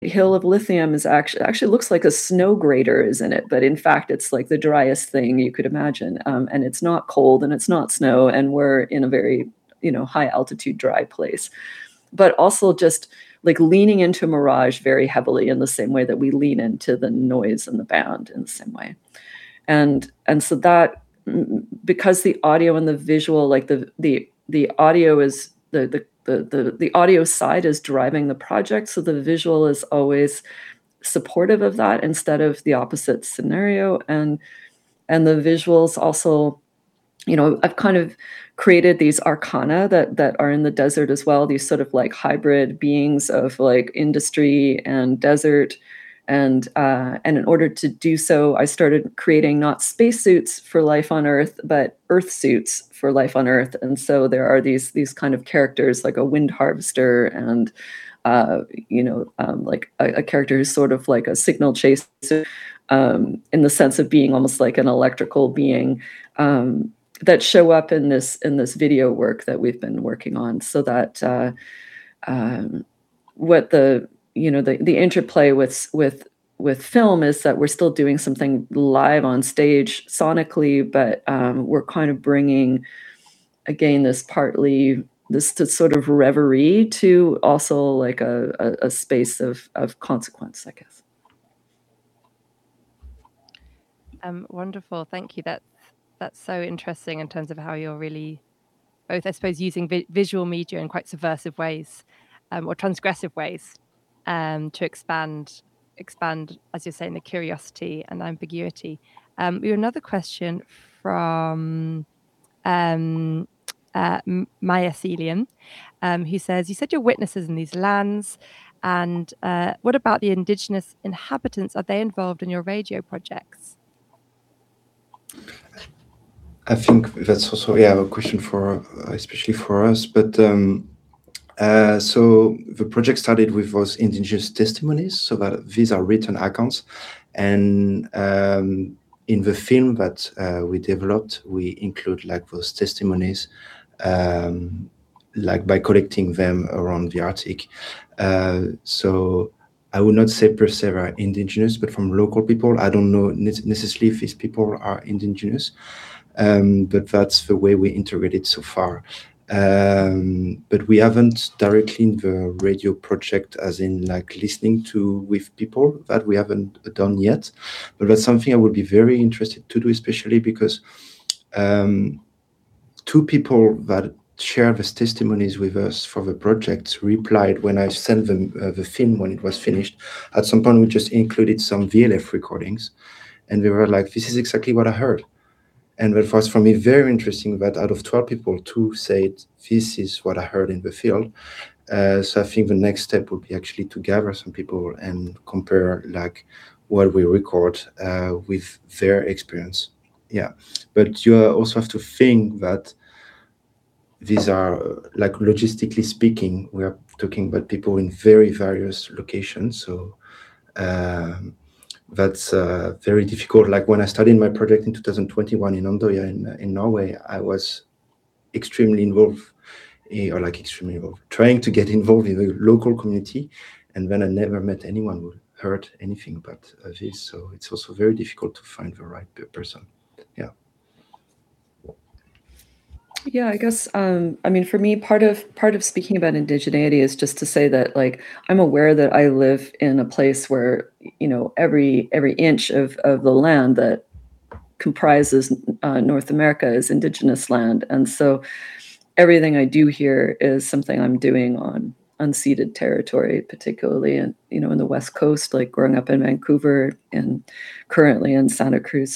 hill of lithium is actually looks like a snow grater is in it, but in fact it's like the driest thing you could imagine. And it's not cold and it's not snow, and we're in a very, high altitude, dry place. But also just like leaning into Mirage very heavily in the same way that we lean into the noise and the band in the same way. And so that, because the audio and the visual, like the audio is the audio side is driving the project, so the visual is always supportive of that instead of the opposite scenario. And the visuals also, I've kind of created these arcana that are in the desert as well, these sort of like hybrid beings of like industry and desert. And in order to do so, I started creating not spacesuits for life on Earth, but Earth suits for life on Earth. And so there are these kind of characters like a wind harvester and like a character who's sort of like a signal chaser, in the sense of being almost like an electrical being, that show up in this video work that we've been working on. So that what the interplay with film is that we're still doing something live on stage sonically, but we're kind of bringing again this sort of reverie to also like a space of consequence, I guess. Wonderful, thank you. That's so interesting in terms of how you're really both, I suppose, using visual media in quite subversive ways, or transgressive ways, to expand, as you're saying, the curiosity and ambiguity. We have another question from Maya Celian, who says, you said you're witnesses in these lands, and what about the indigenous inhabitants? Are they involved in your radio projects? I think that's also a question for especially for us. But so the project started with those indigenous testimonies, so that these are written accounts, and in the film that we developed, we include like those testimonies, like by collecting them around the Arctic. So I would not say per se are indigenous, but from local people. I don't know necessarily if these people are indigenous. But that's the way we integrate it so far. But we haven't directly in the radio project, as in like listening to with people, that we haven't done yet. But that's something I would be very interested to do, especially because two people that share these testimonies with us for the project replied when I sent them the film when it was finished. At some point, we just included some VLF recordings, and they were like, "This is exactly what I heard." And that was for me very interesting that out of 12 people, 2 said, this is what I heard in the field. So I think the next step would be actually to gather some people and compare like what we record with their experience. Yeah, but you also have to think that these are, like logistically speaking, we are talking about people in very various locations. So that's very difficult. Like when I started my project in 2021 in Andoya in Norway, I was extremely involved, trying to get involved in the local community. And then I never met anyone who heard anything about this. So it's also very difficult to find the right person. Yeah. Yeah, I guess, I mean, for me, part of speaking about indigeneity is just to say that, like, I'm aware that I live in a place where, every inch of the land that comprises North America is indigenous land. And so everything I do here is something I'm doing on unceded territory, particularly in, in the West Coast, like growing up in Vancouver and currently in Santa Cruz.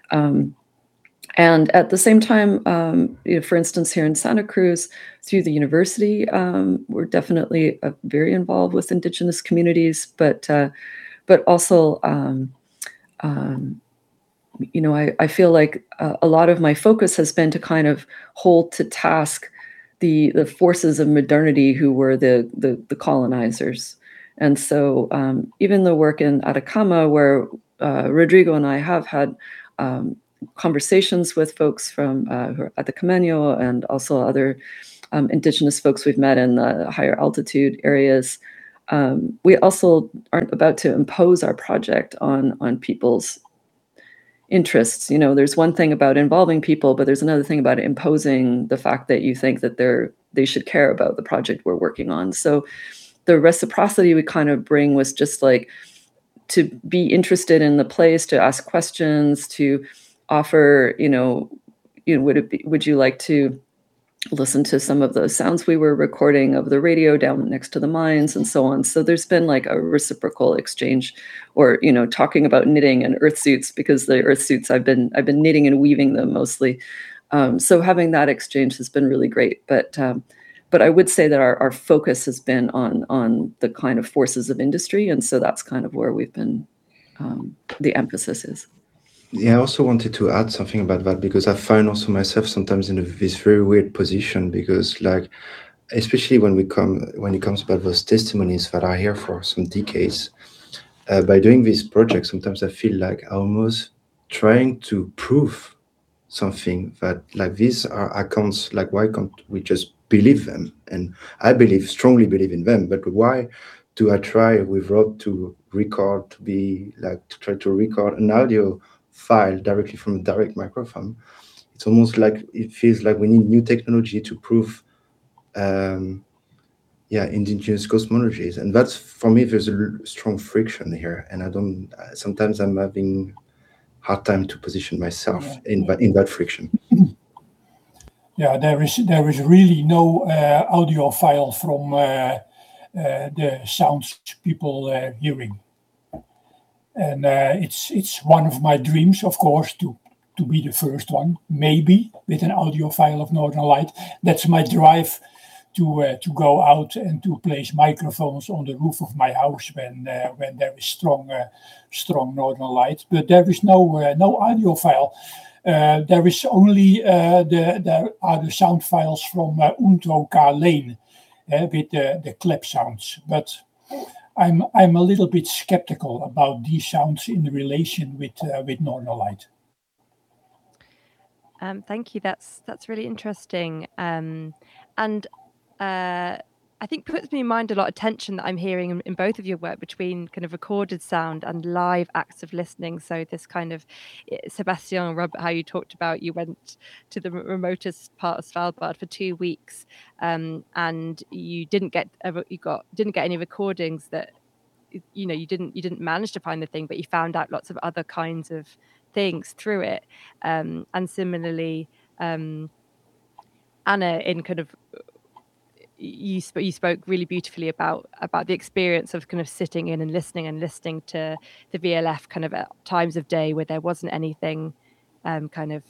And at the same time, for instance, here in Santa Cruz, through the university, we're definitely very involved with Indigenous communities, but also, I feel like a lot of my focus has been to kind of hold to task the forces of modernity who were the colonizers. And so even the work in Atacama, where Rodrigo and I have had conversations with folks from who are Atacameno and also other Indigenous folks we've met in the higher altitude areas. We also aren't about to impose our project on people's interests. There's one thing about involving people, but there's another thing about imposing the fact that you think that they should care about the project we're working on. So the reciprocity we kind of bring was just like to be interested in the place, to ask questions, to offer, would you like to listen to some of the sounds we were recording of the radio down next to the mines and so on. So there's been like a reciprocal exchange, or talking about knitting and earth suits, because the earth suits I've been knitting and weaving them mostly. So having that exchange has been really great. But I would say that our focus has been on the kind of forces of industry, and so that's kind of where we've been. The emphasis is. Yeah, I also wanted to add something about that, because I find also myself sometimes in this very weird position, because like, especially when it comes about those testimonies that are here for some decades, by doing this project, sometimes I feel like almost trying to prove something, that like these are accounts, like why can't we just believe them? And I strongly believe in them, but why do I try with Rob to record, to try to record an audio file directly from a direct microphone? It's almost like it feels like we need new technology to prove indigenous cosmologies, and that's, for me, there's a strong friction here, and sometimes I'm having hard time to position myself in that friction. Yeah, there is really no audio file from the sounds people hearing, and it's one of my dreams, of course, to be the first one, maybe with an audio file of Northern Light. That's my drive to go out and to place microphones on the roof of my house when there is strong Northern Light. But there is no audio file. There is only there are the sound files from Unto Ka Lane with the clap sounds. But I'm a little bit skeptical about these sounds in relation with Northern Light. Thank you. That's really interesting. And I think puts me in mind a lot of tension that I'm hearing in both of your work between kind of recorded sound and live acts of listening. So this kind of, Sebastian and Rob, how you talked about, you went to the remotest part of Svalbard for 2 weeks, and you didn't get any recordings that, you didn't manage to find the thing, but you found out lots of other kinds of things through it. And similarly, Anna, in kind of, you spoke really beautifully about the experience of kind of sitting in and listening to the VLF kind of at times of day where there wasn't anything kind of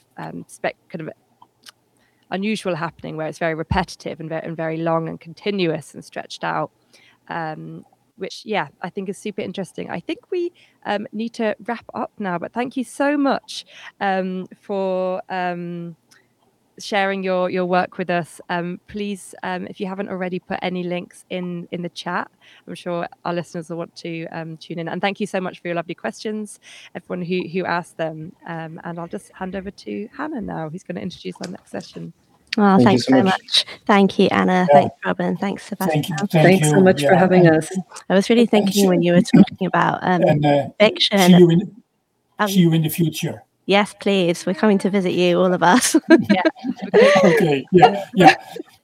unusual happening, where it's very repetitive and very long and continuous and stretched out, which I think is super interesting. I think we need to wrap up now, but thank you so much for sharing your work with us. Please, if you haven't already put any links in the chat, I'm sure our listeners will want to tune in. And thank you so much for your lovely questions, everyone who asked them. And I'll just hand over to Hannah now, who's going to introduce our next session. Well, thanks so much. Thank you, Anna. Yeah. Thanks, Robin. Thanks, Sebastian. Thanks so much for having us. I was really thinking when you were talking about fiction. See you in the future. Yes, please. We're coming to visit you, all of us. Okay. Yeah.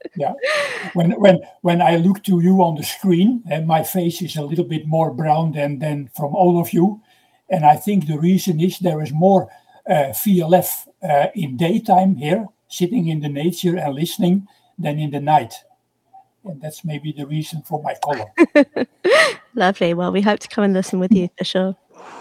When I look to you on the screen, and my face is a little bit more brown than from all of you, and I think the reason is there is more VLF in daytime here, sitting in the nature and listening, than in the night. And that's maybe the reason for my color. Lovely. Well, we hope to come and listen with you for sure.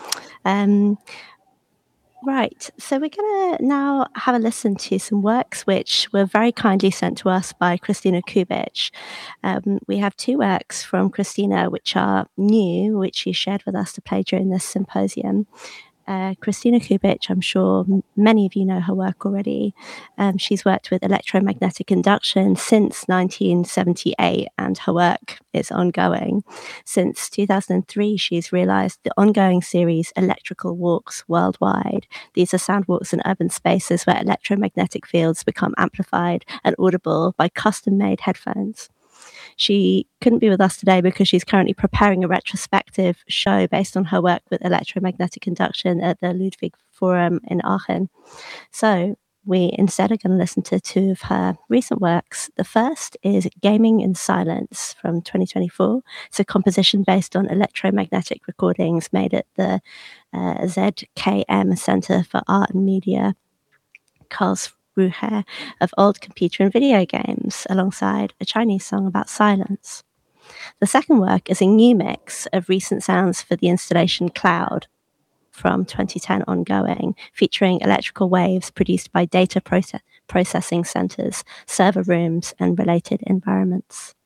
Right, so we're going to now have a listen to some works which were very kindly sent to us by Christina Kubic. We have 2 works from Christina which are new, which she shared with us to play during this symposium. Christina Kubic, I'm sure many of you know her work already. She's worked with electromagnetic induction since 1978, and her work is ongoing. Since 2003, she's realized the ongoing series Electrical Walks Worldwide. These are sound walks in urban spaces where electromagnetic fields become amplified and audible by custom-made headphones. She couldn't be with us today because she's currently preparing a retrospective show based on her work with electromagnetic induction at the Ludwig Forum in Aachen. So we instead are going to listen to two of her recent works. The first is Gaming in Silence from 2024. It's a composition based on electromagnetic recordings made at the ZKM Center for Art and Media, Karlsruhe, of old computer and video games, alongside a Chinese song about silence. The second work is a new mix of recent sounds for the installation Cloud from 2010 ongoing, featuring electrical waves produced by data processing centers, server rooms, and related environments.